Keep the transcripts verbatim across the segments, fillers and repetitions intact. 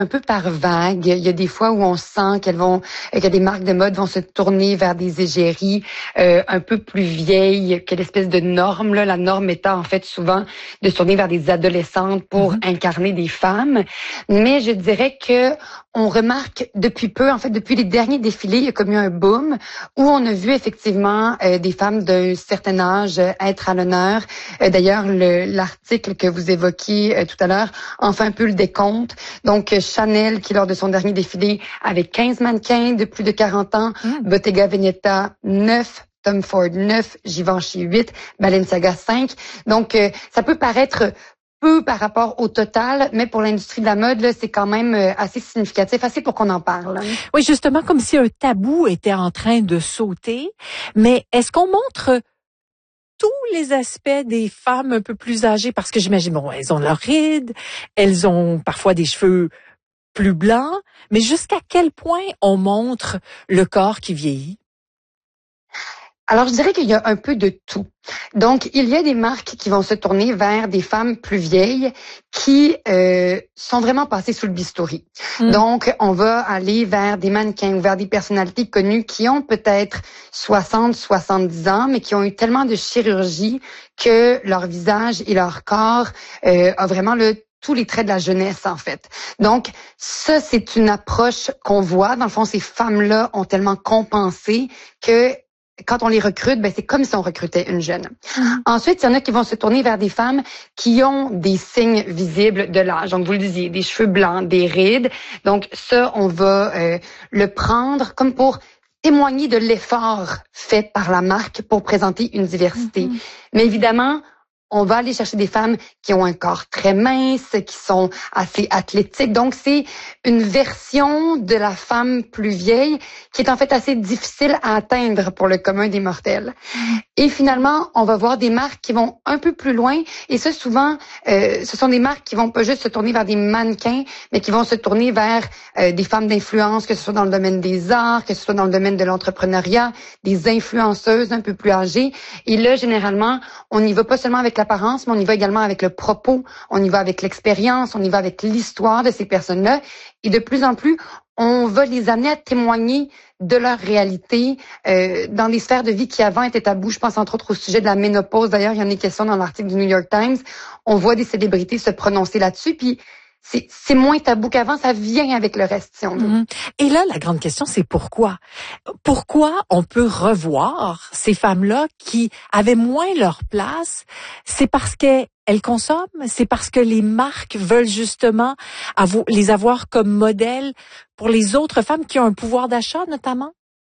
un peu par vague. Il y a des fois où on sent qu'elles vont, euh, que des marques de mode vont se tourner vers des égéries euh, un peu plus vieilles que l'espèce de norme. Là. La norme étant en fait souvent de se tourner vers des adolescentes pour Mm-hmm. incarner des femmes. Mais je dirais que on remarque depuis peu, en fait, depuis les derniers défilés, il y a comme eu un boom où on a vu effectivement euh, des femmes d'un certain âge euh, être à l'honneur. Euh, D'ailleurs, le- l'article que vous évoquiez euh, tout à l'heure en fait un peu le décompte. Donc, euh, Chanel, qui lors de son dernier défilé avait quinze mannequins de plus de quarante ans, Mm. Bottega Veneta, neuf, Tom Ford, neuf, Givenchy, huit, Balenciaga, cinq. Donc, euh, ça peut paraître peu par rapport au total, mais pour l'industrie de la mode, là, c'est quand même euh, assez significatif, assez pour qu'on en parle. Oui, justement, comme si un tabou était en train de sauter. Mais est-ce qu'on montre tous les aspects des femmes un peu plus âgées? Parce que j'imagine, bon, elles ont leurs rides, elles ont parfois des cheveux plus blancs, mais jusqu'à quel point on montre le corps qui vieillit? Alors, je dirais qu'il y a un peu de tout. Donc, il y a des marques qui vont se tourner vers des femmes plus vieilles qui euh, sont vraiment passées sous le bistouri. Mm. Donc, on va aller vers des mannequins ou vers des personnalités connues qui ont peut-être soixante, soixante-dix ans, mais qui ont eu tellement de chirurgie que leur visage et leur corps euh, a vraiment le tous les traits de la jeunesse, en fait. Donc, ça, c'est une approche qu'on voit. Dans le fond, ces femmes-là ont tellement compensé que quand on les recrute, ben c'est comme si on recrutait une jeune. Mm-hmm. Ensuite, il y en a qui vont se tourner vers des femmes qui ont des signes visibles de l'âge. Donc, vous le disiez, des cheveux blancs, des rides. Donc, ça, on va euh, le prendre comme pour témoigner de l'effort fait par la marque pour présenter une diversité. Mm-hmm. Mais évidemment, on va aller chercher des femmes qui ont un corps très mince, qui sont assez athlétiques. Donc, c'est une version de la femme plus vieille qui est en fait assez difficile à atteindre pour le commun des mortels. Et finalement, on va voir des marques qui vont un peu plus loin. Et ça, souvent, euh, ce sont des marques qui vont pas juste se tourner vers des mannequins, mais qui vont se tourner vers euh, des femmes d'influence, que ce soit dans le domaine des arts, que ce soit dans le domaine de l'entrepreneuriat, des influenceuses un peu plus âgées. Et là, généralement, on n'y va pas seulement avec l'apparence, mais on y va également avec le propos, on y va avec l'expérience, on y va avec l'histoire de ces personnes-là. Et de plus en plus, on va les amener à témoigner de leur réalité euh, dans des sphères de vie qui avant étaient tabous. Je pense entre autres au sujet de la ménopause. D'ailleurs, il y en a question dans l'article du New York Times. On voit des célébrités se prononcer là-dessus, puis c'est, c'est moins tabou qu'avant. Ça vient avec le reste, si on veut. Mm-hmm. Et là, la grande question, c'est pourquoi? Pourquoi on peut revoir ces femmes-là qui avaient moins leur place? C'est parce que elles consomment? C'est parce que les marques veulent justement avo- les avoir comme modèles pour les autres femmes qui ont un pouvoir d'achat, notamment?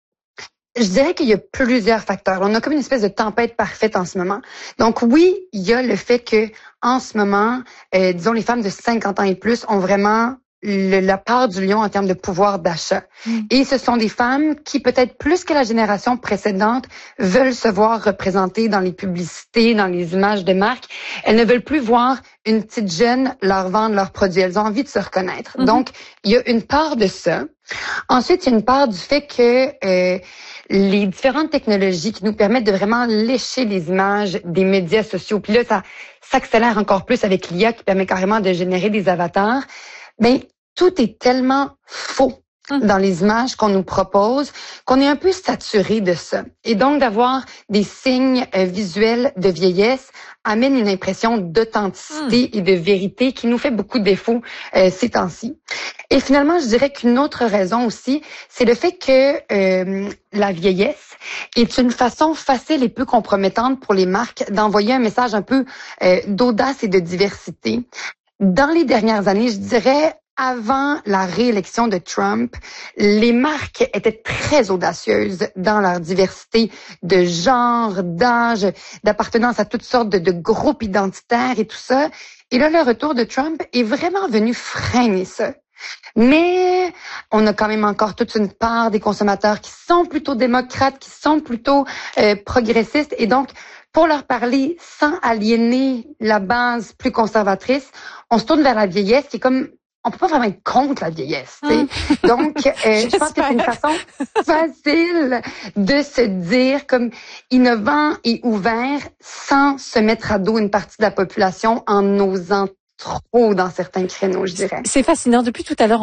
Je dirais qu'il y a plusieurs facteurs. On a comme une espèce de tempête parfaite en ce moment. Donc oui, il y a le fait que en ce moment, euh, disons, les femmes de cinquante ans et plus ont vraiment le, la part du lion en termes de pouvoir d'achat. Mm. Et ce sont des femmes qui, peut-être plus que la génération précédente, veulent se voir représentées dans les publicités, dans les images de marque. Elles ne veulent plus voir une petite jeune leur vendre leurs produits. Elles ont envie de se reconnaître. Mm-hmm. Donc, il y a une part de ça. Ensuite, il y a une part du fait que euh, les différentes technologies qui nous permettent de vraiment lécher les images des médias sociaux, puis là, ça s'accélère encore plus avec l'I A qui permet carrément de générer des avatars, ben tout est tellement faux dans les images qu'on nous propose, qu'on est un peu saturé de ça. Et donc, d'avoir des signes euh, visuels de vieillesse amène une impression d'authenticité mmh. et de vérité qui nous fait beaucoup de défauts euh, ces temps-ci. Et finalement, je dirais qu'une autre raison aussi, c'est le fait que euh, la vieillesse est une façon facile et peu compromettante pour les marques d'envoyer un message un peu euh, d'audace et de diversité. Dans les dernières années, je dirais, avant la réélection de Trump, les marques étaient très audacieuses dans leur diversité de genre, d'âge, d'appartenance à toutes sortes de, de groupes identitaires et tout ça. Et là, le retour de Trump est vraiment venu freiner ça. Mais on a quand même encore toute une part des consommateurs qui sont plutôt démocrates, qui sont plutôt euh, progressistes. Et donc, pour leur parler sans aliéner la base plus conservatrice, on se tourne vers la vieillesse qui est comme... On peut pas vraiment être contre la vieillesse, tu sais. Mmh. Donc, euh, je pense que c'est une façon facile de se dire comme innovant et ouvert sans se mettre à dos une partie de la population en osant trop dans certains créneaux, je dirais. C'est fascinant. Depuis tout à l'heure,